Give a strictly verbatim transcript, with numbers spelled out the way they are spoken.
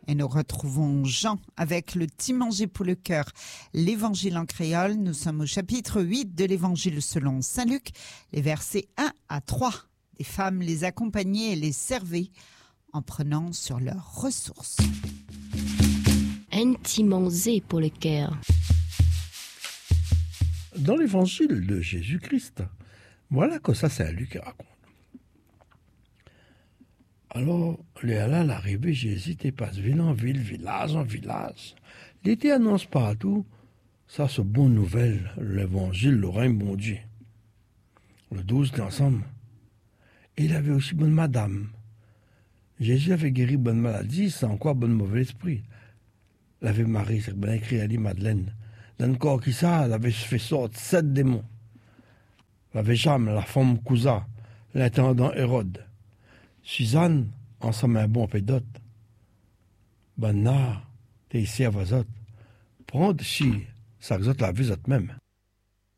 Et nous retrouvons Jean avec le petit manger pour le cœur. L'évangile en créole, nous sommes au chapitre huit de l'évangile selon saint Luc, les versets un à trois. Des femmes les accompagnaient et les servaient en prenant sur leurs ressources. Un petit manger pour le cœur. Dans l'évangile de Jésus-Christ, voilà que ça c'est Luc qui raconte. Alors, les à l'arrivée, Jésus était passé ville en ville, village en village. Il était annonce partout, ça c'est bonne nouvelle, l'évangile, le règne bon Dieu. Le douze d'ensemble. Et il avait aussi bonne madame. Jésus avait guéri bonne maladie, sans quoi bonne mauvais esprit. L'avait Marie, c'est bien écrit, elle dit Madeleine. Dans le corps qui ça, elle avait fait sortir sept démons. L'avait Jam, la femme Cousa, l'intendant Hérode. Suzanne, ensemble un bon pédote. Ben là, t'es ici à vos autres. Prends si, ça vous autres la vie même.